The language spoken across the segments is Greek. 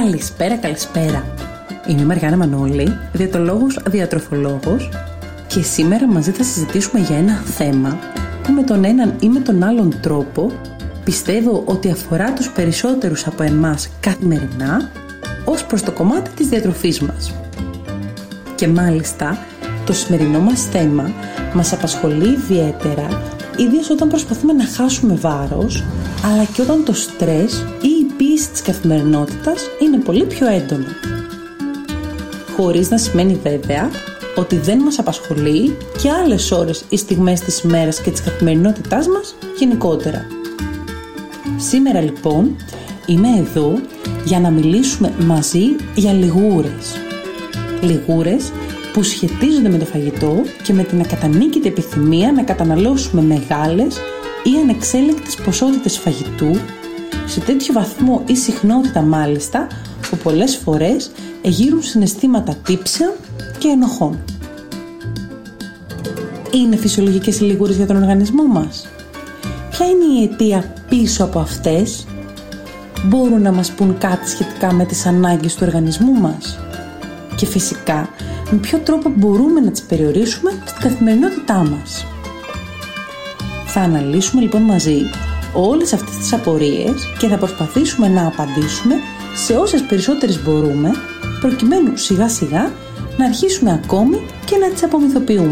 Καλησπέρα. Είμαι η Μαριάννα Μανώλη, διαιτολόγος, διατροφολόγος και σήμερα μαζί θα συζητήσουμε για ένα θέμα που με τον έναν ή με τον άλλον τρόπο πιστεύω ότι αφορά τους περισσότερους από εμάς καθημερινά ως προς το κομμάτι της διατροφής μας. Και μάλιστα το σημερινό μας θέμα μας απασχολεί ιδιαίτερα, ιδίως όταν προσπαθούμε να χάσουμε βάρος, αλλά και όταν το στρες ή η πίεση της καθημερινότητας είναι πολύ πιο έντονο. Χωρίς να σημαίνει βέβαια ότι δεν μας απασχολεί και άλλες ώρες ή στιγμές της ημέρας και της καθημερινότητάς μας γενικότερα. Σήμερα λοιπόν είμαι εδώ για να μιλήσουμε μαζί για λιγούρες. Λιγούρες που σχετίζονται με το φαγητό και με την ακατανίκητη επιθυμία να καταναλώσουμε μεγάλες ή ανεξέλεγκτες ποσότητες φαγητού σε τέτοιο βαθμό ή συχνότητα μάλιστα που πολλές φορές εγείρουν συναισθήματα τύψεων και ενοχών. Είναι φυσιολογικές οι λιγούρες για τον οργανισμό μας? Ποια είναι η αιτία πίσω από αυτές? Μπορούν να μας πούν κάτι σχετικά με τις ανάγκες του οργανισμού μας? Και φυσικά με ποιο τρόπο μπορούμε να τις περιορίσουμε στην καθημερινότητά μας? Θα αναλύσουμε λοιπόν μαζί όλες αυτές τις απορίες και θα προσπαθήσουμε να απαντήσουμε σε όσες περισσότερες μπορούμε, προκειμένου σιγά σιγά να αρχίσουμε ακόμη και να τις απομυθοποιούμε.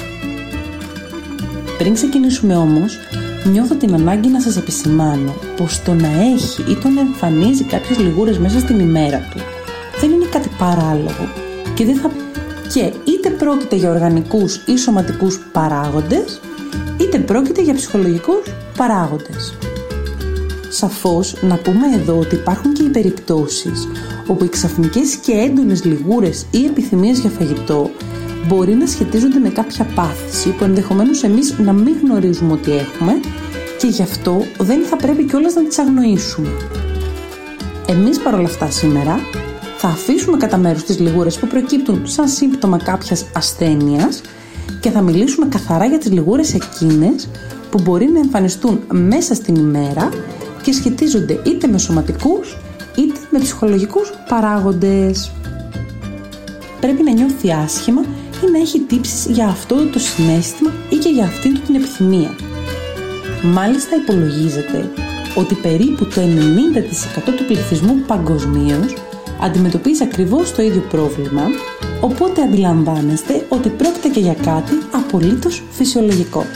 Πριν ξεκινήσουμε όμως, νιώθω την ανάγκη να σας επισημάνω πως το να έχει ή το να εμφανίζει κάποιες λιγούρες μέσα στην ημέρα του δεν είναι κάτι παράλογο και είτε πρόκειται για οργανικούς ή σωματικούς παράγοντες, είτε πρόκειται για ψυχολογικούς παράγοντες. Σαφώς να πούμε εδώ ότι υπάρχουν και οι περιπτώσεις όπου οι ξαφνικές και έντονες λιγούρες ή επιθυμίες για φαγητό μπορεί να σχετίζονται με κάποια πάθηση που ενδεχομένως εμείς να μην γνωρίζουμε ότι έχουμε και γι' αυτό δεν θα πρέπει κιόλας να τις αγνοήσουμε. Εμείς παρόλα αυτά σήμερα θα αφήσουμε κατά μέρος τις λιγούρες που προκύπτουν σαν σύμπτωμα κάποιας ασθένειας και θα μιλήσουμε καθαρά για τις λιγούρες εκείνες που μπορεί να εμφανιστούν μέσα στην ημέρα και σχετίζονται είτε με σωματικούς είτε με ψυχολογικούς παράγοντες. Πρέπει να νιώθει άσχημα ή να έχει τύψεις για αυτό το συναίσθημα ή και για αυτήν την επιθυμία. Μάλιστα υπολογίζεται ότι περίπου το 90% του πληθυσμού παγκοσμίως αντιμετωπίζει ακριβώς το ίδιο πρόβλημα, οπότε αντιλαμβάνεστε ότι πρόκειται και για κάτι απολύτως φυσιολογικό.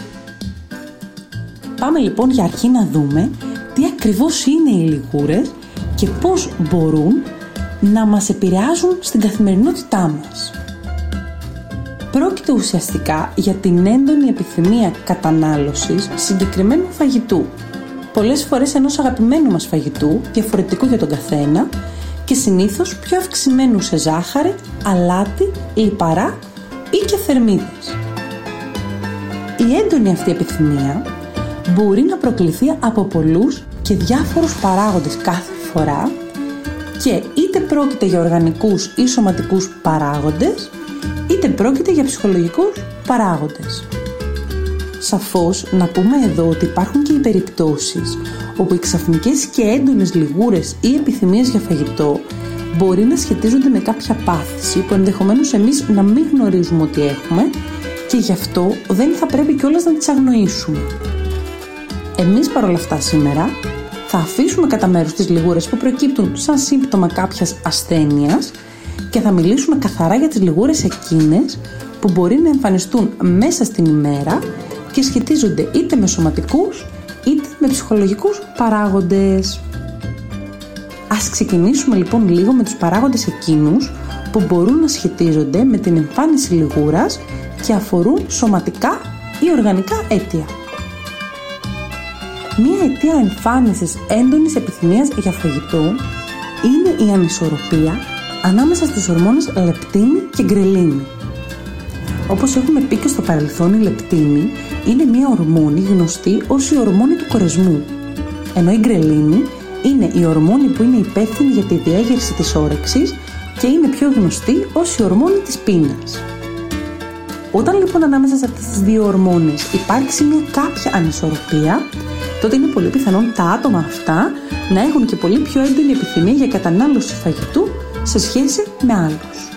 Πάμε λοιπόν για αρχή να δούμε τι ακριβώς είναι οι λιγούρες και πώς μπορούν να μας επηρεάζουν στην καθημερινότητά μας. Πρόκειται ουσιαστικά για την έντονη επιθυμία κατανάλωσης συγκεκριμένου φαγητού, πολλές φορές ενός αγαπημένου μας φαγητού, διαφορετικού για τον καθένα και συνήθως πιο αυξημένου σε ζάχαρη, αλάτι, λιπαρά ή και θερμίδες. Η έντονη αυτή επιθυμία μπορεί να προκληθεί από πολλούς και διάφορους παράγοντες κάθε φορά και είτε πρόκειται για οργανικούς ή σωματικούς παράγοντες, είτε πρόκειται για ψυχολογικούς παράγοντες. Σαφώς να πούμε εδώ ότι υπάρχουν και οι περιπτώσεις όπου οι ξαφνικές και έντονες λιγούρες ή επιθυμίες για φαγητό μπορεί να σχετίζονται με κάποια πάθηση που ενδεχομένως εμείς να μην γνωρίζουμε ότι έχουμε και γι' αυτό δεν θα πρέπει κιόλας να τις αγνοήσουμε. Εμείς παρόλα αυτά σήμερα θα αφήσουμε κατά μέρος τις λιγούρες που προκύπτουν σαν σύμπτωμα κάποιας ασθένειας και θα μιλήσουμε καθαρά για τις λιγούρες εκείνες που μπορεί να εμφανιστούν μέσα στην ημέρα και σχετίζονται είτε με σωματικούς είτε με ψυχολογικούς παράγοντες. Ας ξεκινήσουμε λοιπόν λίγο με τους παράγοντες εκείνους που μπορούν να σχετίζονται με την εμφάνιση λιγούρας και αφορούν σωματικά ή οργανικά αίτια. Μία αιτία εμφάνισης έντονης επιθυμίας για φαγητό είναι η ανισορροπία ανάμεσα στις ορμόνες λεπτίνη και γκρελίνη. Όπως έχουμε πει και στο παρελθόν, η λεπτίνη είναι μια ορμόνη γνωστή ως η ορμόνη του κορεσμού, ενώ η γκρελίνη είναι η ορμόνη που είναι υπεύθυνη για τη διέγερση της όρεξης και είναι πιο γνωστή ως η ορμόνη της πείνας. Όταν λοιπόν ανάμεσα σε αυτές τις δύο ορμόνες υπάρξει μια κάποια ανισορροπία, τότε είναι πολύ πιθανόν τα άτομα αυτά να έχουν και πολύ πιο έντονη επιθυμία για κατανάλωση φαγητού σε σχέση με άλλους.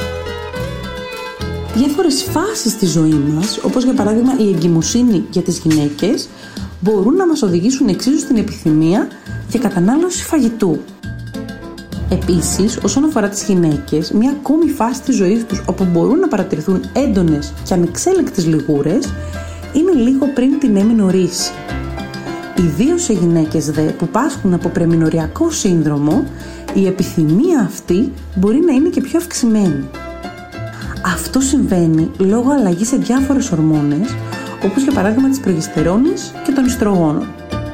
Διάφορες φάσεις στη ζωή μας, όπως για παράδειγμα η εγκυμοσύνη για τις γυναίκες, μπορούν να μας οδηγήσουν εξίσου στην επιθυμία για κατανάλωση φαγητού. Επίσης, όσον αφορά τις γυναίκες, μια ακόμη φάση της ζωής τους όπου μπορούν να παρατηρηθούν έντονες και ανεξέλεγκτες λιγούρες είναι λίγο πριν την έμεινο-ρίση. Ιδίως σε γυναίκες που πάσχουν από πρεμεινοριακό σύνδρομο, η επιθυμία αυτή μπορεί να είναι και πιο αυξημένη. Αυτό συμβαίνει λόγω αλλαγής σε διάφορες ορμόνες, όπως για παράδειγμα της προγεστερόνης και των ιστρογόνων.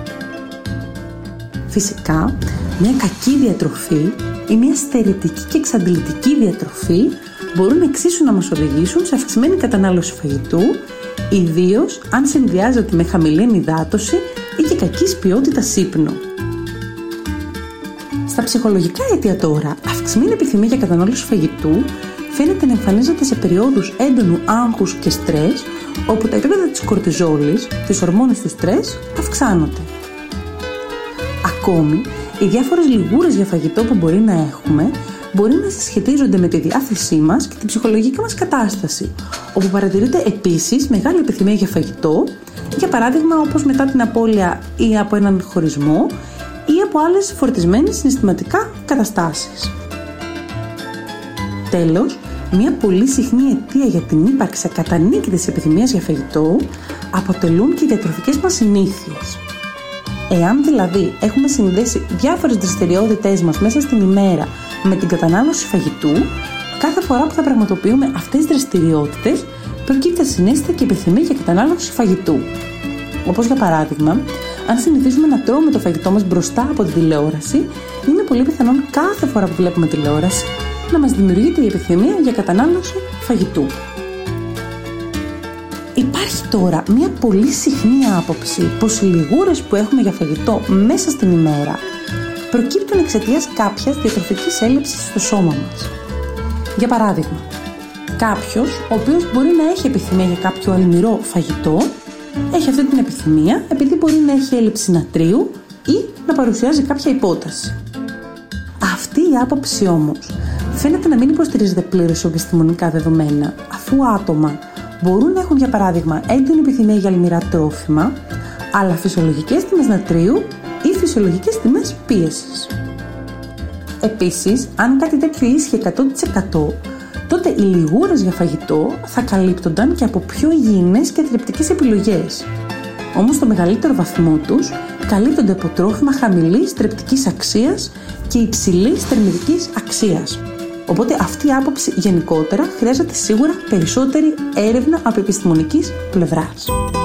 Φυσικά, μια κακή διατροφή ή μια στερετική και εξαντλητική διατροφή μπορούν εξίσου να μας οδηγήσουν σε αυξημένη κατανάλωση φαγητού, ιδίως αν συνδυάζεται με χαμηλή ενυδάτωση ή και κακής ποιότητας ύπνο. Στα ψυχολογικά αίτια τώρα, αυξημένη επιθυμία για κατανάλωση φαγητού φαίνεται να εμφανίζεται σε περιόδους έντονου άγχους και στρες, όπου τα επίπεδα της κορτιζόλης, της ορμόνης του στρες, αυξάνονται. Ακόμη, οι διάφορες λιγούρες για φαγητό που μπορεί να έχουμε μπορεί να συσχετίζονται με τη διάθεσή μας και την ψυχολογική μας κατάσταση, όπου παρατηρείται επίσης μεγάλη επιθυμία για φαγητό, για παράδειγμα όπως μετά την απώλεια ή από έναν χωρισμό ή από άλλες φορτισμένες συναισθηματικά καταστάσεις. Τέλος, μια πολύ συχνή αιτία για την ύπαρξη ακατανίκητης επιθυμίας για φαγητό αποτελούν και οι διατροφικές μας συνήθειες. Εάν δηλαδή έχουμε συνδέσει διάφορες δραστηριότητες μας μέσα στην ημέρα με την κατανάλωση φαγητού, κάθε φορά που θα πραγματοποιούμε αυτές τις δραστηριότητες προκύπτει ασυναίσθητα και επιθυμία για κατανάλωση φαγητού. Όπως για παράδειγμα, αν συνηθίζουμε να τρώμε το φαγητό μας μπροστά από τη τηλεόραση, είναι πολύ πιθανόν κάθε φορά που βλέπουμε τηλεόραση να μας δημιουργείται η επιθυμία για κατανάλωση φαγητού. Υπάρχει τώρα μια πολύ συχνή άποψη πως οι λιγούρες που έχουμε για φαγητό μέσα στην ημέρα προκύπτουν εξαιτίας κάποιας διατροφικής έλλειψης στο σώμα μας. Για παράδειγμα, κάποιος ο οποίος μπορεί να έχει επιθυμία για κάποιο αλμυρό φαγητό, έχει αυτή την επιθυμία επειδή μπορεί να έχει έλλειψη νατρίου ή να παρουσιάζει κάποια υπόταση. Αυτή η άποψη όμως φαίνεται να μην υποστηρίζεται πλήρως σε επιστημονικά δεδομένα, αφού άτομα μπορούν να έχουν για παράδειγμα έντονη επιθυμία για αλμυρά τρόφιμα, αλλά φυσιολογικές τιμές νατρίου ή φυσιολογικές τιμές πίεσης. Επίσης, αν κάτι τέτοιο ίσχυε 100%, τότε οι λιγούρες για φαγητό θα καλύπτονταν και από πιο υγιεινές και θρεπτικές επιλογές. Όμως στο μεγαλύτερο βαθμό τους καλύπτονται από τρόφιμα χαμηλής θρεπτικής αξίας και υψηλής θερμιδικής αξίας. Οπότε αυτή η άποψη γενικότερα χρειάζεται σίγουρα περισσότερη έρευνα από επιστημονικής πλευράς.